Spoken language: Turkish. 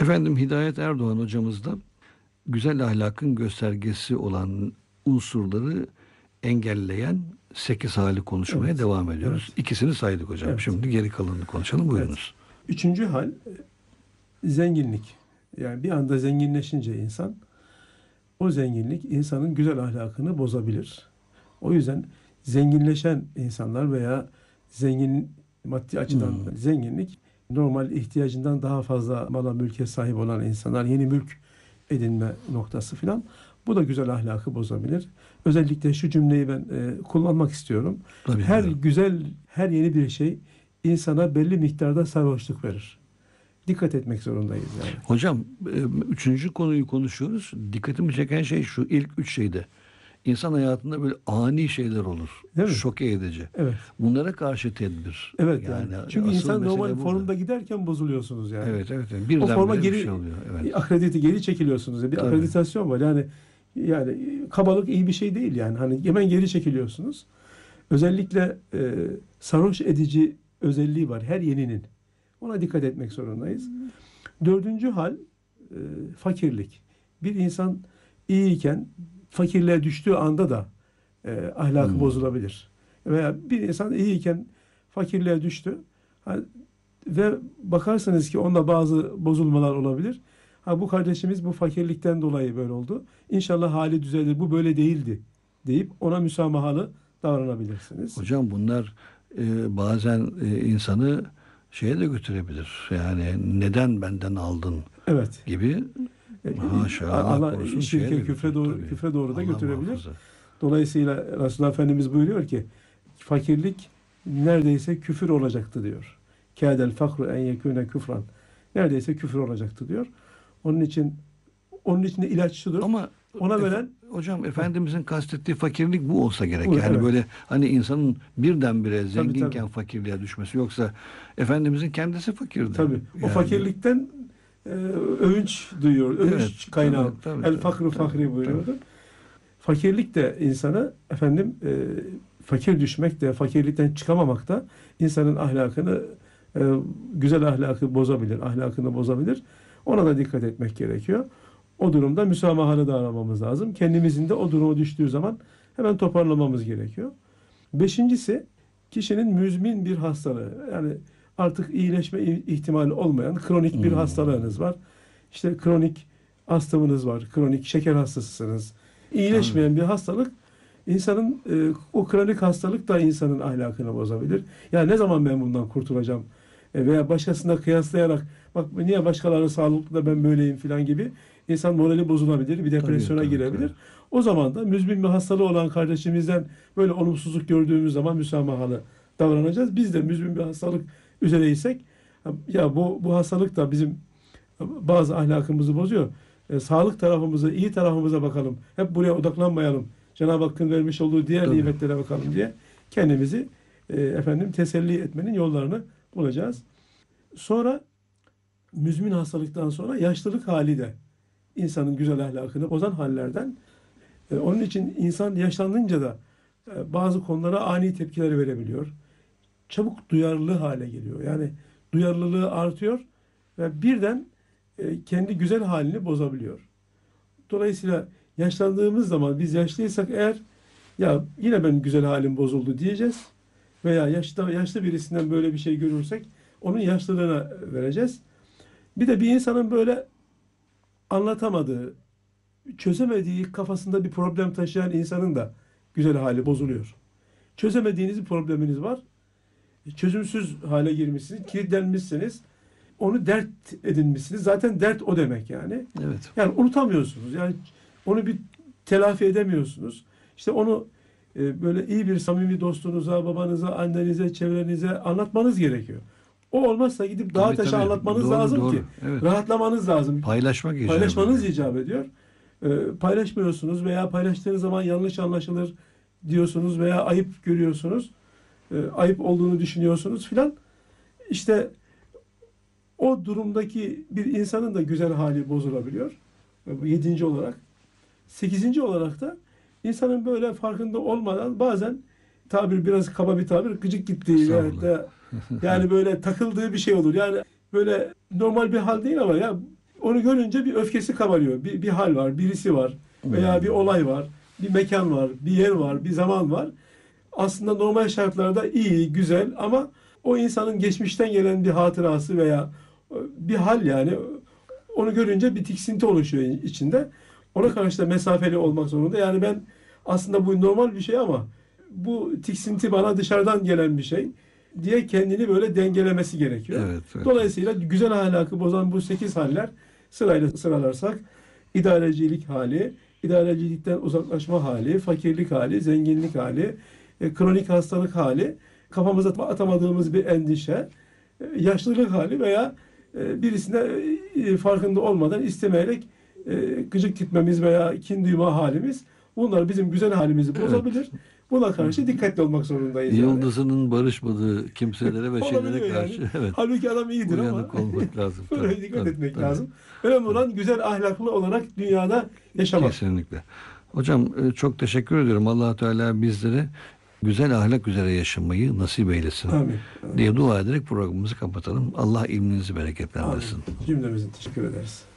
Efendim Hidayet Erdoğan hocamız da güzel ahlakın göstergesi olan unsurları engelleyen 8 hali konuşmaya Evet. devam ediyoruz. Evet. İkisini saydık hocam. Evet. Şimdi geri kalanını konuşalım. Evet. Buyurunuz. Üçüncü hal zenginlik. Yani bir anda zenginleşince insan, o zenginlik insanın güzel ahlakını bozabilir. O yüzden zenginleşen insanlar veya zengin, maddi açıdan zenginlik, normal ihtiyacından daha fazla mala mülke sahip olan insanlar, yeni mülk edinme noktası filan, bu da güzel ahlakı bozabilir. Özellikle şu cümleyi ben kullanmak istiyorum. Tabii, Her buyurun. güzel, her yeni bir şey insana belli miktarda sarhoşluk verir. Dikkat etmek zorundayız yani. Hocam üçüncü konuyu konuşuyoruz. Dikkatimi çeken şey şu: ilk üç şeyde insan hayatında böyle ani şeyler olur. Değil mi? Şoke edici. Evet. Bunlara karşı tedbir. Evet yani. Çünkü asıl insan mesele normal burada. formda giderken bozuluyorsunuz yani. Evet. O Birden forma bir geri şey oluyor. Evet. geri çekiliyorsunuz. Bir Tabii. akreditasyon var. Yani kabalık iyi bir şey değil yani. Hani hemen geri çekiliyorsunuz. Özellikle sarhoş edici özelliği var her yeninin. Ona dikkat etmek zorundayız. Dördüncü hal fakirlik. Bir insan iyiyken fakirliğe düştüğü anda da ahlakı bozulabilir. Veya bir insan iyiyken fakirliğe düştü. Ve bakarsınız ki onunla bazı bozulmalar olabilir. Bu kardeşimiz bu fakirlikten dolayı böyle oldu. İnşallah hali düzelir. Bu böyle değildi deyip ona müsamahalı davranabilirsiniz. Hocam bunlar bazen insanı şeye de götürebilir. Yani neden benden aldın Evet. gibi. Haşa, Allah korusun, şeye de küfre doğru da Allah götürebilir. muhafaza. Dolayısıyla Resulullah Efendimiz buyuruyor ki fakirlik neredeyse küfür olacaktı diyor. Kâdel fakru en yekûne küfran. Neredeyse küfür olacaktı diyor. Onun için de ilaç şudur. Ama ona veren hocam Efendimizin kastettiği fakirlik bu olsa gerek. Bu, Yani evet. böyle hani insanın birdenbire zenginken tabii. fakirliğe düşmesi, yoksa Efendimizin kendisi fakirdi. Tabii. O Yani fakirlikten övünç duyuyor. Övünç Evet, kaynağı. tabii, El fakru fakri buyuruyordu. Fakirlik de insanı fakir düşmek de, fakirlikten çıkamamak da insanın ahlakını, güzel ahlakı bozabilir, ahlakını bozabilir. Ona da dikkat etmek gerekiyor. O durumda müsamahalı davranmamız lazım. Kendimizin de o duruma düştüğü zaman hemen toparlamamız gerekiyor. Beşincisi, kişinin müzmin bir hastalığı. Yani artık iyileşme ihtimali olmayan kronik bir hastalığınız var. İşte kronik astımınız var, kronik şeker hastasısınız. İyileşmeyen bir hastalık, insanın o kronik hastalık da insanın ahlakını bozabilir. Yani ne zaman ben bundan kurtulacağım? Veya başkasına kıyaslayarak bak niye başkaları sağlıklı da ben böyleyim falan gibi insan morali bozulabilir, bir depresyona girebilir. O zaman da müzmin bir hastalığı olan kardeşimizden böyle olumsuzluk gördüğümüz zaman müsamahalı davranacağız. Biz de müzmin bir hastalık üzereysek, ya bu hastalık da bizim bazı ahlakımızı bozuyor. Sağlık tarafımıza, iyi tarafımıza bakalım. Hep buraya odaklanmayalım. Cenab-ı Hakk'ın vermiş olduğu diğer nimetlere bakalım diye kendimizi teselli etmenin yollarını bulacağız. Sonra müzmin hastalıktan sonra yaşlılık hali de insanın güzel ahlakını bozan hallerden. Onun için insan yaşlanınca da bazı konulara ani tepkiler verebiliyor. Çabuk duyarlı hale geliyor. Yani duyarlılığı artıyor ve birden kendi güzel halini bozabiliyor. Dolayısıyla yaşlandığımız zaman, biz yaşlıysak eğer, ya yine benim güzel halim bozuldu diyeceğiz. Veya yaşlı birisinden böyle bir şey görürsek onun yaşlılığına vereceğiz. Bir de bir insanın böyle anlatamadığı, çözemediği, kafasında bir problem taşıyan insanın da güzel hali bozuluyor. Çözemediğiniz bir probleminiz var. Çözümsüz hale girmişsiniz, kilitlenmişsiniz. Onu dert edinmişsiniz. Zaten dert o demek yani. Evet. Yani unutamıyorsunuz. Yani onu bir telafi edemiyorsunuz. İşte onu böyle iyi bir samimi dostunuza, babanıza, annenize, çevrenize anlatmanız gerekiyor. O olmazsa gidip dağa taşa anlatmanız lazım ki. Evet. Rahatlamanız lazım. Paylaşmanız icap ediyor. Paylaşmıyorsunuz veya paylaştığınız zaman yanlış anlaşılır diyorsunuz veya ayıp görüyorsunuz. Ayıp olduğunu düşünüyorsunuz filan. İşte o durumdaki bir insanın da güzel hali bozulabiliyor. 7. olarak. 8. olarak da insanın böyle farkında olmadan bazen, tabir biraz kaba bir tabir, gıcık gittiği veyahut da yani böyle takıldığı bir şey olur. Yani böyle normal bir hal değil ama ya Onu görünce bir öfkesi kabarıyor. Bir hal var, birisi var veya bir olay var, bir mekan var, bir yer var, bir zaman var. Aslında normal şartlarda iyi, güzel ama o insanın geçmişten gelen bir hatırası veya bir hal yani onu görünce bir tiksinti oluşuyor içinde. Ona karşı da mesafeli olmak zorunda. Yani ben aslında bu normal bir şey ama bu tiksinti bana dışarıdan gelen bir şey diye kendini böyle dengelemesi gerekiyor. Evet, evet. Dolayısıyla güzel ahlakı bozan bu 8 haller sırayla sıralarsak idarecilik hali, idarecilikten uzaklaşma hali, fakirlik hali, zenginlik hali, kronik hastalık hali, kafamıza atamadığımız bir endişe, yaşlılık hali veya birisine farkında olmadan istemeyerek gıcık gitmemiz veya kin duyma halimiz, bunlar bizim güzel halimizi bozabilir. Buna karşı dikkatli olmak zorundayız. Yıldızının barışmadığı kimselere ve şeylere Olabiliyor karşı yani. evet, Halbuki adam iyidir ama uyanık olmak lazım. böyle Tabii, dikkat tabii, etmek tabii. lazım. Önemli olan güzel ahlaklı olarak dünyada yaşamak. Kesinlikle. Hocam çok teşekkür ediyorum. Allah Teala bizlere güzel ahlak üzere yaşamayı nasip eylesin Amin. diye dua ederek programımızı kapatalım. Allah ilminizi Amin. bereketlendirsin. Cümlemizin teşekkür ederiz.